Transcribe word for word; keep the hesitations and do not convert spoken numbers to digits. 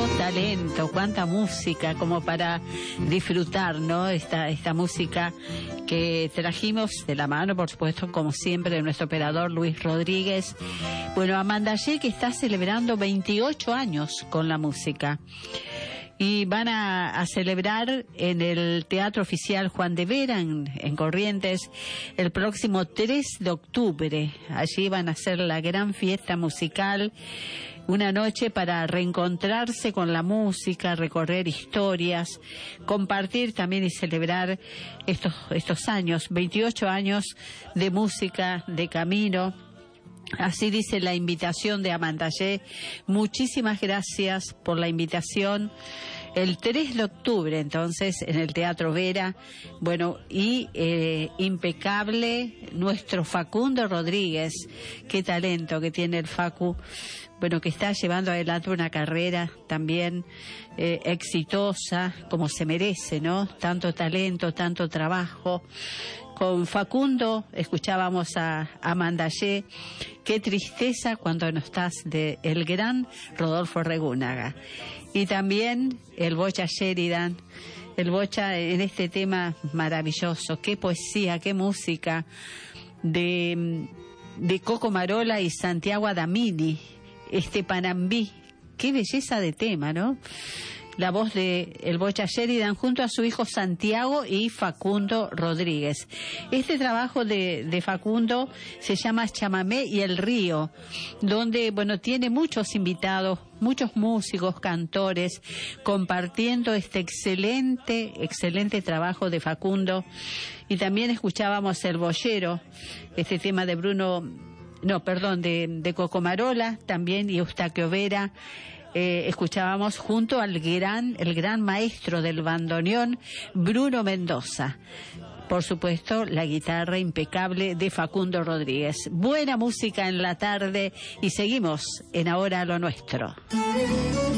talento, cuánta música como para disfrutar, ¿no? Esta, esta música que trajimos de la mano, por supuesto, como siempre, de nuestro operador Luis Rodríguez. Bueno, Amandayé, que está celebrando veintiocho años con la música. Y van a, a celebrar en el Teatro Oficial Juan de Vera, en, en Corrientes, el próximo tres de octubre. Allí van a hacer la gran fiesta musical, una noche para reencontrarse con la música, recorrer historias, compartir también y celebrar estos, estos años, veintiocho años de música, de camino. Así dice la invitación de Amandayé. Muchísimas gracias por la invitación. El tres de octubre, entonces, en el Teatro Vera. Bueno, y eh, impecable nuestro Facundo Rodríguez. Qué talento que tiene el Facu. Bueno, que está llevando adelante una carrera también eh, exitosa, como se merece, ¿no? Tanto talento, tanto trabajo. Con Facundo escuchábamos a Amandayé. Qué tristeza cuando no estás, de el gran Rodolfo Regúnaga. Y también el Bocha Sheridan, el Bocha en este tema maravilloso. Qué poesía, qué música de, de Coco Marola y Santiago Adamini, este Panambí. Qué belleza de tema, ¿no? La voz de el Bocha Sheridan junto a su hijo Santiago y Facundo Rodríguez. Este trabajo de, de Facundo se llama Chamamé y el Río, donde, bueno, tiene muchos invitados, muchos músicos, cantores, compartiendo este excelente, excelente trabajo de Facundo. Y también escuchábamos el Boyero, este tema de Bruno, no, perdón, de, de Coco Marola, también, y Eustaquio Vera. Eh, escuchábamos junto al gran, el gran maestro del bandoneón, Bruno Mendoza. Por supuesto, la guitarra impecable de Facundo Rodríguez. Buena música en la tarde y seguimos en Ahora lo Nuestro.